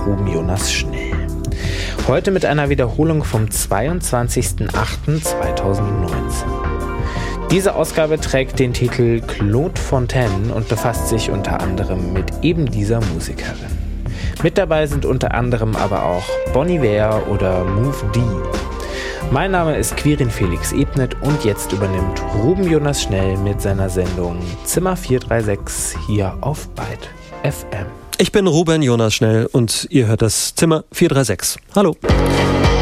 Ruben Jonas Schnell. Heute mit einer Wiederholung vom 22.08.2019. Diese Ausgabe trägt den Titel Claude Fontaine und befasst sich unter anderem mit eben dieser Musikerin. Mit dabei sind unter anderem aber auch Bon Iver oder Move D. Mein Name ist Quirin Felix Ebnet und jetzt übernimmt Ruben Jonas Schnell mit seiner Sendung Zimmer 436 hier auf Byte FM. Ich bin Ruben Jonas Schnell und ihr hört das Zimmer 436. Hallo.